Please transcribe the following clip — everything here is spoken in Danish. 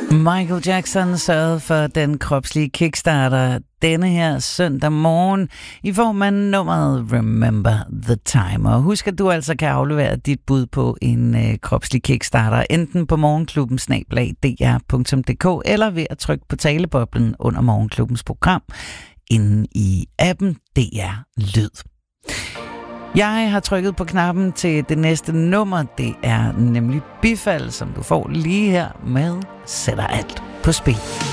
Michael Jackson sørgede for den kropslige kickstarter denne her søndag morgen i form af nummeret Remember the Time. Og husk, at du altså kan aflevere dit bud på en kropslig kickstarter enten på morgenklubben@dr.dk eller ved at trykke på taleboblen under Morgenklubbens program inde i appen DR Lyd. Jeg har trykket på knappen til det næste nummer. Det er nemlig Bifald, som du får lige her med Sætter alt på spil.